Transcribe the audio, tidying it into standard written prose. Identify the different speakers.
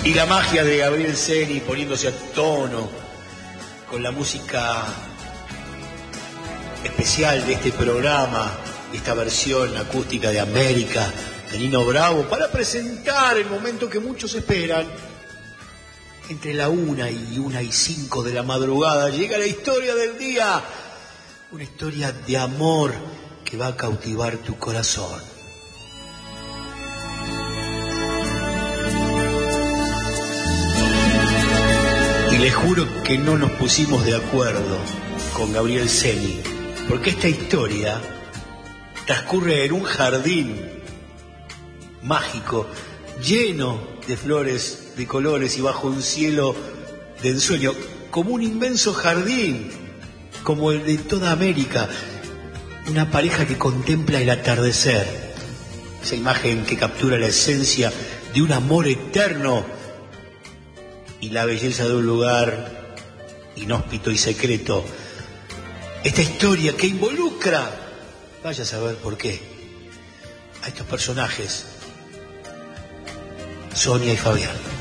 Speaker 1: Y la magia de Gabriel Ceni poniéndose a tono con la música especial de este programa, esta versión acústica de América, de Nino Bravo, para presentar el momento que muchos esperan. Entre la 1:05 de la madrugada llega la historia del día, una historia de amor que va a cautivar tu corazón. Y les juro que no nos pusimos de acuerdo con Gabriel Ceni, porque esta historia transcurre en un jardín mágico, lleno de flores, de colores y bajo un cielo de ensueño, como un inmenso jardín, como el de toda América, una pareja que contempla el atardecer, esa imagen que captura la esencia de un amor eterno y la belleza de un lugar inhóspito y secreto. Esta historia que involucra, vaya a saber por qué, a estos personajes, Sonia y Fabián.